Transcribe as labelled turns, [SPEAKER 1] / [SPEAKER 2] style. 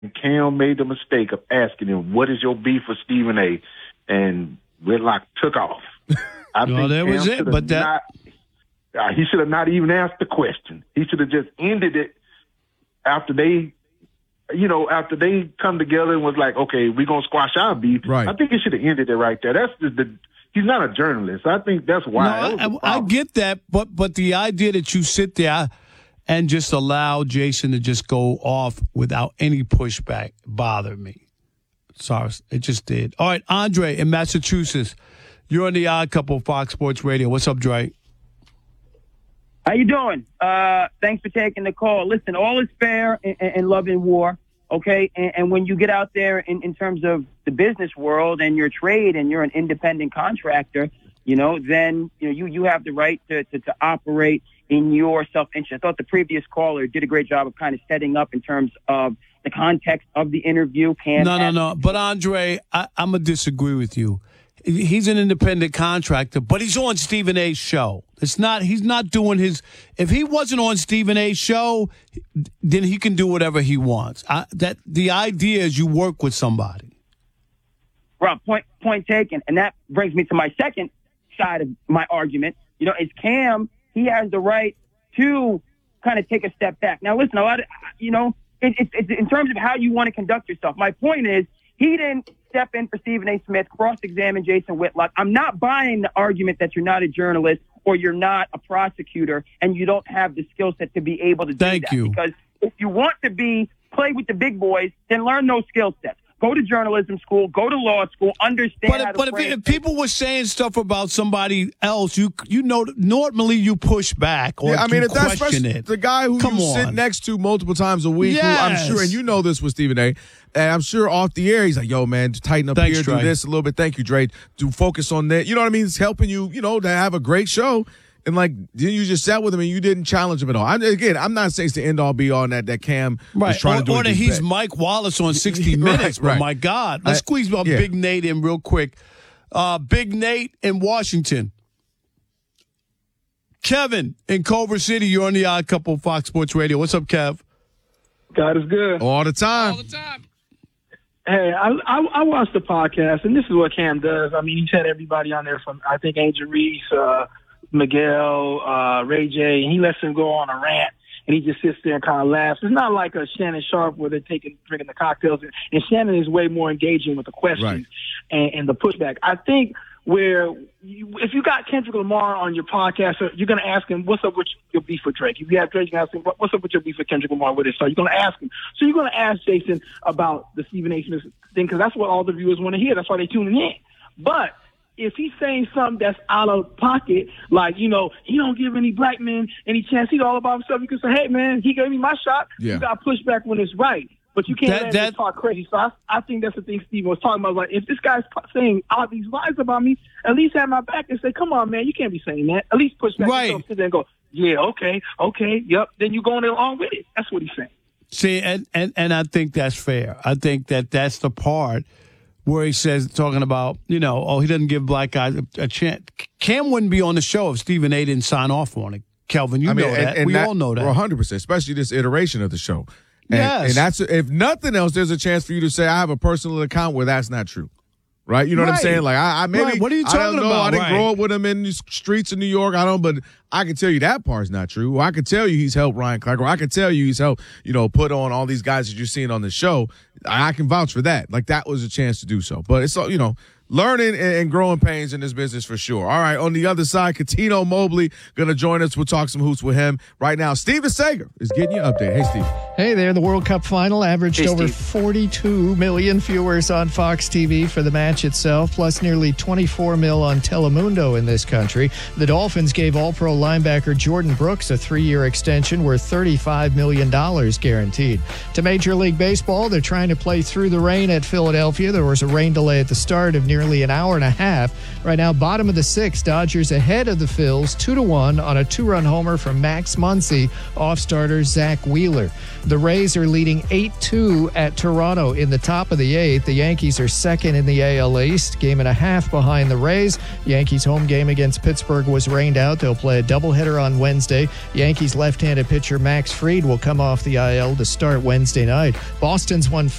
[SPEAKER 1] And Cam made the mistake of asking him, "What is your beef with Stephen A?" And Whitlock took off. I think
[SPEAKER 2] that was it. But
[SPEAKER 1] he should have not even asked the question. He should have just ended it after they come together and was like, okay, we're going to squash our beef.
[SPEAKER 3] Right.
[SPEAKER 1] I think he should have ended it right there. That's just he's not a journalist. I think that's why.
[SPEAKER 2] No, I get that, but the idea that you sit there and just allow Jason to just go off without any pushback bothered me. Sorry, it just did. All right, Andre in Massachusetts. You're on the Odd Couple, Fox Sports Radio. What's up, Dre?
[SPEAKER 4] How you doing? Thanks for taking the call. Listen, all is fair in love and war, okay? And when you get out there in terms of the business world and your trade and you're an independent contractor, then you have the right to operate in your self-interest. I thought the previous caller did a great job of kind of setting up in terms of the context of the interview.
[SPEAKER 2] No. But, Andre, I'm going to disagree with you. He's an independent contractor, but he's on Stephen A's show. He's not doing his. If he wasn't on Stephen A's show, then he can do whatever he wants. The idea is you work with somebody.
[SPEAKER 4] Rob, point taken. And that brings me to my second side of my argument. Is Cam, he has the right to kind of take a step back. Now, listen, it's in terms of how you want to conduct yourself. My point is, he didn't step in for Stephen A. Smith, cross-examine Jason Whitlock. I'm not buying the argument that you're not a journalist or you're not a prosecutor and you don't have the skill set to be able to do that.
[SPEAKER 2] Thank you.
[SPEAKER 4] Because if you want to play with the big boys, then learn those skill sets. Go to journalism school, go to law school, understand how to
[SPEAKER 2] But if people were saying stuff about somebody else, normally you push back or
[SPEAKER 3] if that's
[SPEAKER 2] question it.
[SPEAKER 3] The guy who sit next to multiple times a week,
[SPEAKER 2] yes.
[SPEAKER 3] who I'm sure, and you know this with Stephen A., and I'm sure off the air, he's like, yo, man, tighten up here,
[SPEAKER 2] Dre.
[SPEAKER 3] do this a little bit. Thank you, Dre. Do focus on that. You know what I mean? It's helping you, to have a great show. And, you just sat with him and you didn't challenge him at all. I'm not saying it's the end-all, be-all and that Cam is trying to do
[SPEAKER 2] or that he's Mike Wallace on 60 Minutes.
[SPEAKER 3] Right.
[SPEAKER 2] But, my God. Let's squeeze Big Nate in real quick. Big Nate in Washington. Kevin in Culver City. You're on the Odd Couple, Fox Sports Radio. What's up, Kev?
[SPEAKER 5] God is good.
[SPEAKER 3] All the time.
[SPEAKER 5] Hey, I watched the podcast, and this is what Cam does. I mean, he's had everybody on there from, I think, Angel Reese, Miguel, Ray J, and he lets him go on a rant, and he just sits there and kind of laughs. It's not like a Shannon Sharp where they're drinking the cocktails, and Shannon is way more engaging with the questions and the pushback. I think if you got Kendrick Lamar on your podcast, you're going to ask him, what's up with your beef with Drake? If you have Drake, you ask him, what's up with your beef with Kendrick Lamar with it? So you're going to ask him. So you're going to ask Jason about the Stephen A. Smith thing, because that's what all the viewers want to hear. That's why they're tuning in. But if he's saying something that's out of pocket, like, he don't give any black men any chance, he's all about himself, you can say, hey, man, he gave me my shot.
[SPEAKER 3] Yeah.
[SPEAKER 5] You got to push back when it's right. But you can't let him talk crazy. So I think that's the thing Steve was talking about. Like, if this guy's saying all these lies about me, at least have my back and say, come on, man, you can't be saying that. At least push back yourself, sit there and go, yeah, okay, yep. Then you're going along with it. That's what he's saying.
[SPEAKER 2] See, and I think that's fair. I think that's the part where he says, talking about, he doesn't give black guys a chance. Cam wouldn't be on the show if Stephen A. didn't sign off on it. Kelvin, know that. And we all know that.
[SPEAKER 3] 100%, especially this iteration of the show.
[SPEAKER 2] Yes.
[SPEAKER 3] And that's, if nothing else, there's a chance for you to say, I have a personal account where that's not true. Right? You know what I'm saying? Like, I maybe,
[SPEAKER 2] right. What are you talking
[SPEAKER 3] I don't know.
[SPEAKER 2] about?
[SPEAKER 3] I didn't grow up with him in the streets of New York. But I can tell you that part's not true. Or I can tell you he's helped Ryan Clark. Or I can tell you he's helped, put on all these guys that you're seeing on the show. I can vouch for that. Like, that was a chance to do so. But it's, learning and growing pains in this business for sure. All right, on the other side, Cuttino Mobley going to join us. We'll talk some hoops with him right now. Steven Sager is getting you updated. Hey, Steve.
[SPEAKER 6] Hey there. The World Cup final averaged over 42 million viewers on Fox TV for the match itself, plus nearly 24 mil on Telemundo in this country. The Dolphins gave All-Pro linebacker Jordan Brooks a 3-year extension worth $35 million guaranteed. To Major League Baseball, they're trying to play through the rain at Philadelphia. There was a rain delay at the start of nearly nearly an hour and a half. Right now, bottom of the sixth, Dodgers ahead of the Phils 2-1 on a 2-run homer from Max Muncy off starter Zach Wheeler. The Rays are leading 8-2 at Toronto in the top of the eighth. The Yankees are second in the AL East, game and a half behind the Rays. Yankees home game against Pittsburgh was rained out. They'll play a doubleheader on Wednesday. Yankees left-handed pitcher Max Fried will come off the IL to start Wednesday night. Boston's won